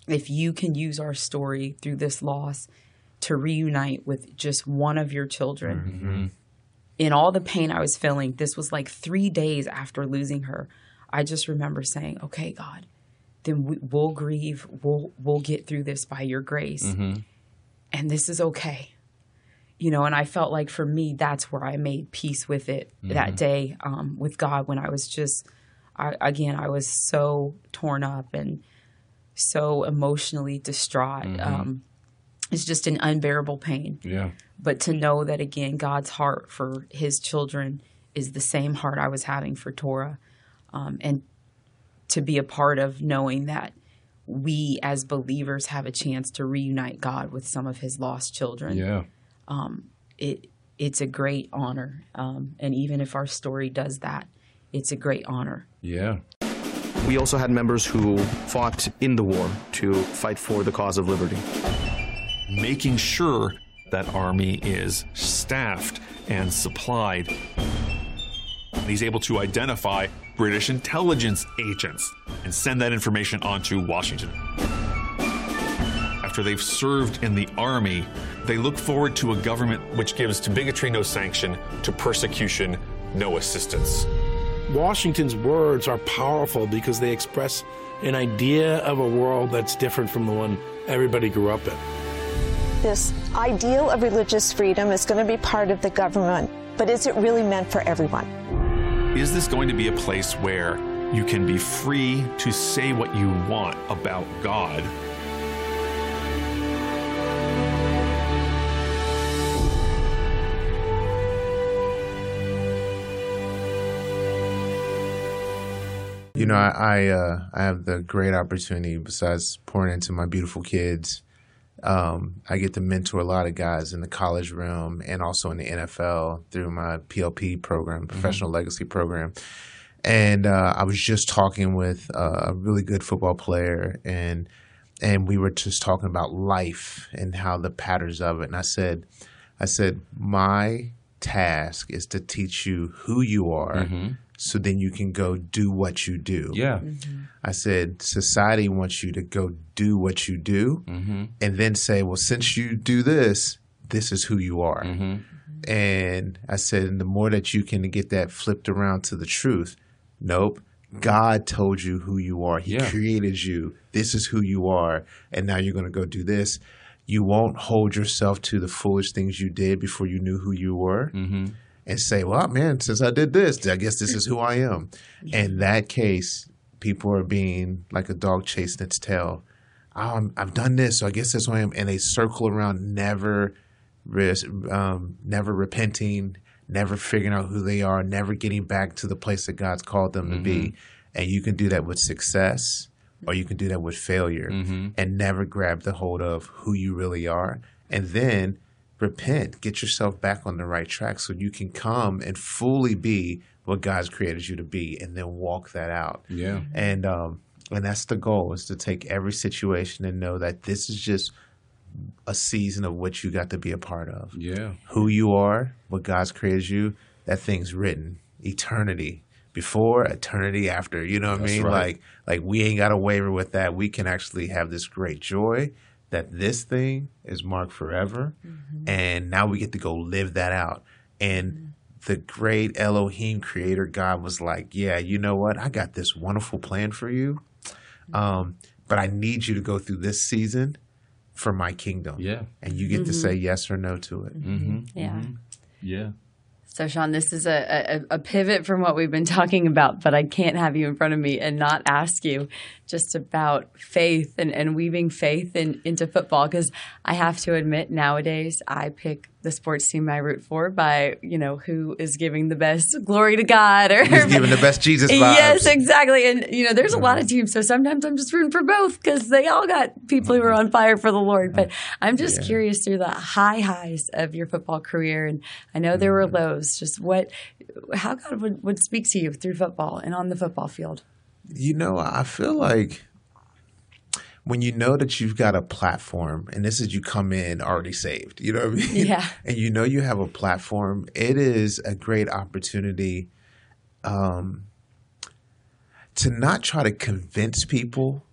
if you can use our story through this loss to reunite with just one of your children, in all the pain I was feeling, this was like 3 days after losing her. I just remember saying, okay, God, then we'll grieve. We'll get through this by your grace. And this is okay. And I felt like for me, that's where I made peace with it that day with God, when I was just, I was so torn up and so emotionally distraught. It's just an unbearable pain. Yeah. But to know that, again, God's heart for his children is the same heart I was having for Torah. And to be a part of knowing that we as believers have a chance to reunite God with some of his lost children. Yeah. It's a great honor. And even if our story does that, it's a great honor. Yeah. We also had members who fought in the war to fight for the cause of liberty. Making sure that army is staffed and supplied. He's able to identify British intelligence agents and send that information on to Washington. After they've served in the army, they look forward to a government which gives to bigotry no sanction, to persecution no assistance. Washington's words are powerful because they express an idea of a world that's different from the one everybody grew up in. This ideal of religious freedom is going to be part of the government, but is it really meant for everyone? Is this going to be a place where you can be free to say what you want about God? I have the great opportunity, besides pouring into my beautiful kids, I get to mentor a lot of guys in the college realm and also in the NFL through my PLP program, Professional Legacy Program. And I was just talking with a really good football player, and we were just talking about life and how the patterns of it. And I said, my task is to teach you who you are, so then you can go do what you do. Yeah. I said, society wants you to go do what you do, and then say, well, since you do this, this is who you are. And I said, and the more that you can get that flipped around to the truth, nope, God told you who you are. He created you. This is who you are, and now you're going to go do this. You won't hold yourself to the foolish things you did before you knew who you were. And say, well, man, since I did this, I guess this is who I am. In that case, people are being like a dog chasing its tail. Oh, I've done this, so I guess that's who I am. And they circle around, never repenting, never figuring out who they are, never getting back to the place that God's called them to be. And you can do that with success, or you can do that with failure, and never grab the hold of who you really are. And then repent, get yourself back on the right track so you can come and fully be what God's created you to be, and then walk that out. Yeah. And that's the goal, is to take every situation and know that this is just a season of what you got to be a part of. Yeah. Who you are, what God's created you, that thing's written. Eternity before, eternity after. You know what I mean? Right. Like we ain't got to waver with that. We can actually have this great joy that this thing is marked forever, and now we get to go live that out. And the great Elohim creator God was like, yeah, you know what? I got this wonderful plan for you, but I need you to go through this season for my kingdom. Yeah. And you get to say yes or no to it. Yeah. Yeah. So, Sean, this is a pivot from what we've been talking about, but I can't have you in front of me and not ask you just about faith and weaving faith into football, because I have to admit, nowadays I pick the sports team I root for by, who is giving the best glory to God, or who's giving the best Jesus vibes. Yes, exactly. And, there's a lot of teams, so sometimes I'm just rooting for both because they all got people who are on fire for the Lord. But I'm just curious, through the highs of your football career, and I know there were lows, just how God would speak to you through football and on the football field. I feel like when you know that you've got a platform, and this is you come in already saved, you know what I mean? Yeah. And you have a platform, it is a great opportunity to not try to convince people